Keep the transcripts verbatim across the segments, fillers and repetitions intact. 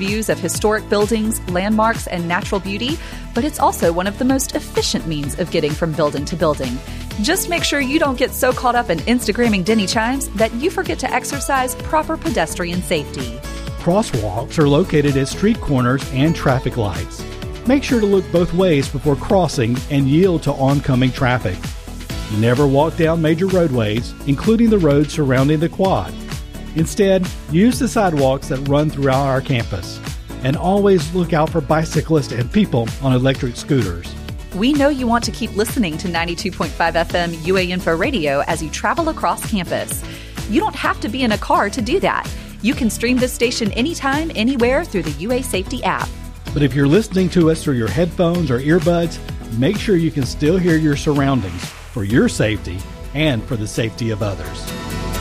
views of historic buildings, landmarks, and natural beauty, but it's also one of the most efficient means of getting from building to building. Just make sure you don't get so caught up in Instagramming Denny Chimes that you forget to exercise proper pedestrian safety. Crosswalks are located at street corners and traffic lights. Make sure to look both ways before crossing and yield to oncoming traffic. Never walk down major roadways, including the roads surrounding the quad. Instead, use the sidewalks that run throughout our campus. And always look out for bicyclists and people on electric scooters. We know you want to keep listening to ninety-two point five F M U A Info Radio as you travel across campus. You don't have to be in a car to do that. You can stream this station anytime, anywhere through the U A Safety app. But if you're listening to us through your headphones or earbuds, make sure you can still hear your surroundings for your safety and for the safety of others.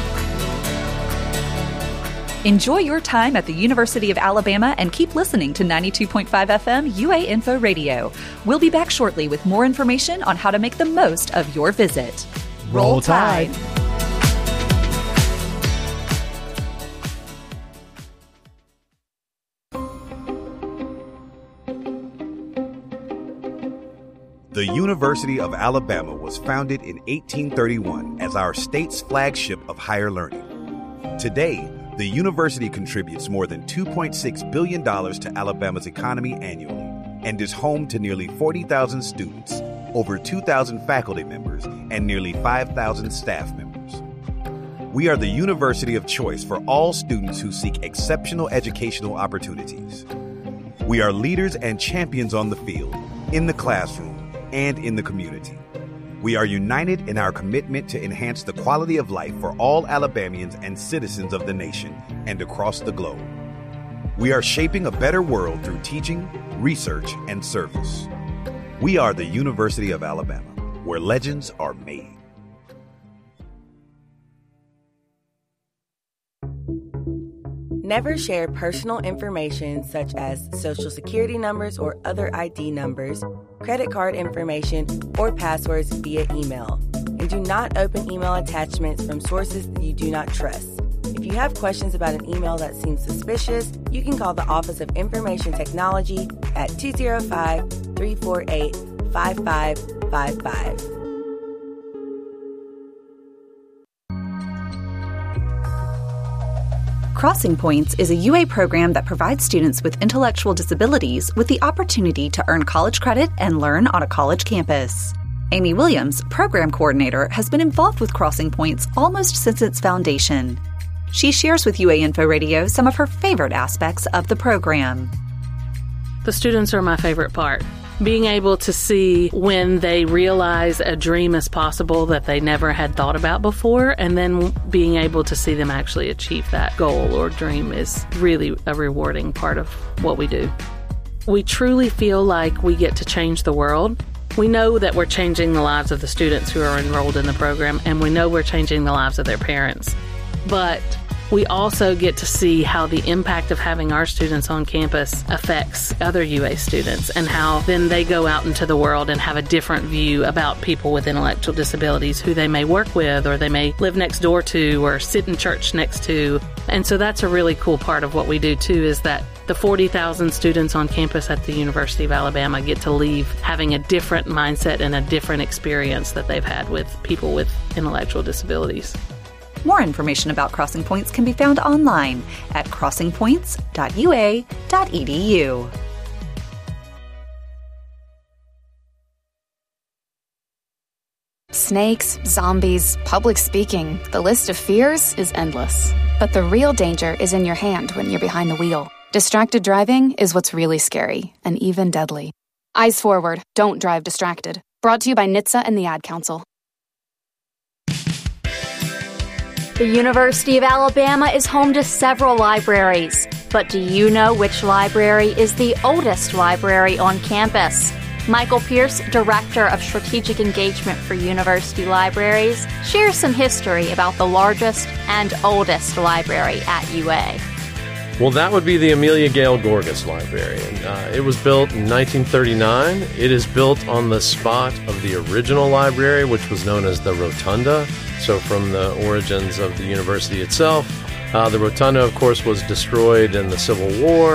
Enjoy your time at the University of Alabama and keep listening to ninety-two point five F M U A Info Radio. We'll be back shortly with more information on how to make the most of your visit. Roll Tide! The University of Alabama was founded in eighteen thirty-one as our state's flagship of higher learning. Today, the university contributes more than two point six billion dollars to Alabama's economy annually and is home to nearly forty thousand students, over two thousand faculty members, and nearly five thousand staff members. We are the university of choice for all students who seek exceptional educational opportunities. We are leaders and champions on the field, in the classroom, and in the community. We are united in our commitment to enhance the quality of life for all Alabamians and citizens of the nation and across the globe. We are shaping a better world through teaching, research, and service. We are the University of Alabama, where legends are made. Never share personal information such as social security numbers or other I D numbers, credit card information, or passwords via email. And do not open email attachments from sources that you do not trust. If you have questions about an email that seems suspicious, you can call the Office of Information Technology at two oh five, three four eight, five five five five. Crossing Points is a U A program that provides students with intellectual disabilities with the opportunity to earn college credit and learn on a college campus. Amy Williams, program coordinator, has been involved with Crossing Points almost since its foundation. She shares with U A Info Radio some of her favorite aspects of the program. The students are my favorite part. Being able to see when they realize a dream is possible that they never had thought about before, and then being able to see them actually achieve that goal or dream is really a rewarding part of what we do. We truly feel like we get to change the world. We know that we're changing the lives of the students who are enrolled in the program, and we know we're changing the lives of their parents. But we also get to see how the impact of having our students on campus affects other U A students and how then they go out into the world and have a different view about people with intellectual disabilities who they may work with or they may live next door to or sit in church next to. And so that's a really cool part of what we do too, is that the forty thousand students on campus at the University of Alabama get to leave having a different mindset and a different experience that they've had with people with intellectual disabilities. More information about Crossing Points can be found online at crossing points dot u a dot e d u. Snakes, zombies, public speaking, the list of fears is endless. But the real danger is in your hand when you're behind the wheel. Distracted driving is what's really scary and even deadly. Eyes forward, don't drive distracted. Brought to you by N H T S A and the Ad Council. The University of Alabama is home to several libraries, but do you know which library is the oldest library on campus? Michael Pierce, Director of Strategic Engagement for University Libraries, shares some history about the largest and oldest library at U A. Well, that would be the Amelia Gail Gorgas Library. And, uh, it was built in nineteen thirty-nine. It is built on the spot of the original library, which was known as the Rotunda. So from the origins of the university itself, uh, the Rotunda, of course, was destroyed in the Civil War.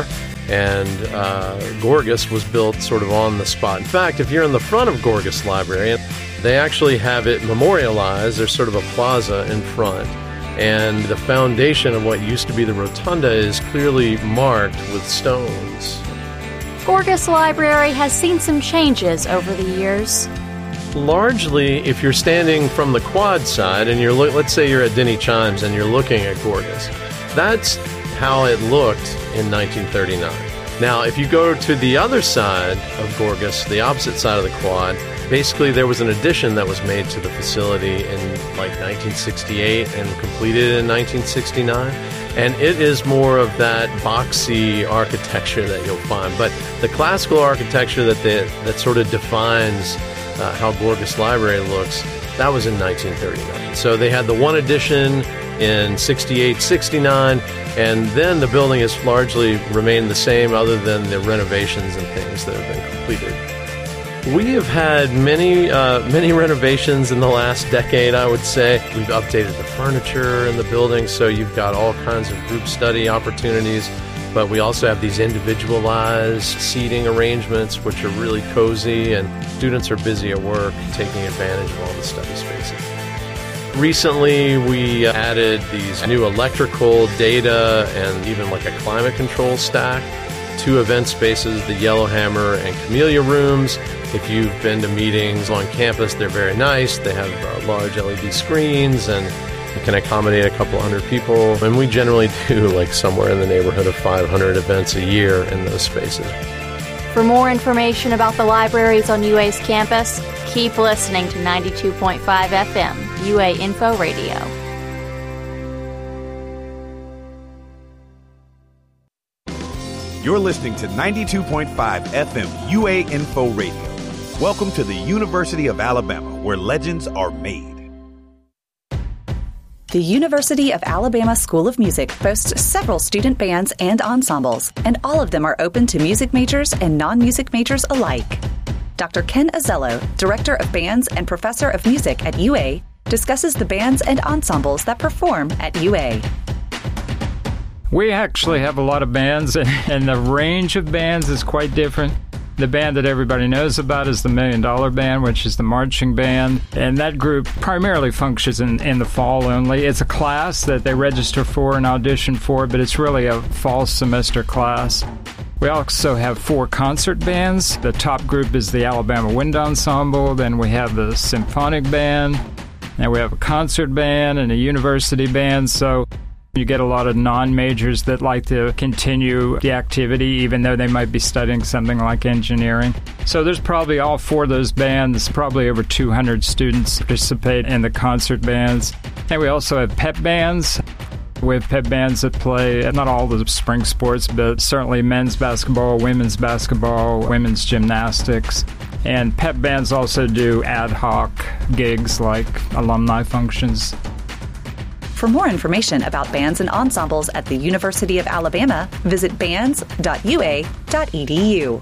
and uh, Gorgas was built sort of on the spot. In fact, if you're in the front of Gorgas Library, they actually have it memorialized. There's sort of a plaza in front, and the foundation of what used to be the rotunda is clearly marked with stones. Gorgas Library has seen some changes over the years. Largely, if you're standing from the quad side and you're look, let's say you're at Denny Chimes and you're looking at Gorgas, that's how it looked in nineteen thirty-nine. Now, if you go to the other side of Gorgas, the opposite side of the quad, basically there was an addition that was made to the facility in like nineteen sixty-eight and completed in nineteen sixty-nine. And it is more of that boxy architecture that you'll find. But the classical architecture that they, that sort of defines uh, how Gorgas Library looks, that was in nineteen thirty-nine. So they had the one addition in sixty-eight, sixty-nine, and then the building has largely remained the same other than the renovations and things that have been completed. We have had many, uh, many renovations in the last decade, I would say. We've updated the furniture in the building, so you've got all kinds of group study opportunities, but we also have these individualized seating arrangements, which are really cozy, and students are busy at work taking advantage of all the study spaces. Recently, we added these new electrical data and even like a climate control stack, two event spaces, the Yellowhammer and Camellia rooms. If you've been to meetings on campus, they're very nice. They have uh, large L E D screens and it can accommodate a couple hundred people. And we generally do like somewhere in the neighborhood of five hundred events a year in those spaces. For more information about the libraries on U A's campus, keep listening to ninety-two point five F M, U A Info Radio. You're listening to ninety-two point five F M, U A Info Radio. Welcome to the University of Alabama, where legends are made. The University of Alabama School of Music boasts several student bands and ensembles, and all of them are open to music majors and non-music majors alike. Doctor Ken Azello, Director of Bands and Professor of Music at U A, discusses the bands and ensembles that perform at U A. We actually have a lot of bands, and, and the range of bands is quite different. The band that everybody knows about is the Million Dollar Band, which is the marching band, and that group primarily functions in, in the fall only. It's a class that they register for and audition for, but it's really a fall semester class. We also have four concert bands. The top group is the Alabama Wind Ensemble, then we have the Symphonic Band, and we have a concert band and a university band, so you get a lot of non-majors that like to continue the activity even though they might be studying something like engineering. So there's probably all four of those bands, probably over two hundred students participate in the concert bands. And we also have pep bands. We have pep bands that play not all the spring sports, but certainly men's basketball, women's basketball, women's gymnastics. And pep bands also do ad hoc gigs like alumni functions. For more information about bands and ensembles at the University of Alabama, visit bands dot u a dot e d u.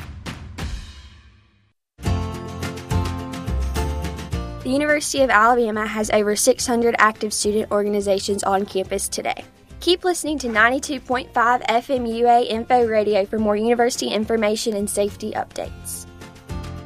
The University of Alabama has over six hundred active student organizations on campus today. Keep listening to ninety-two point five F M U A Info Radio for more university information and safety updates.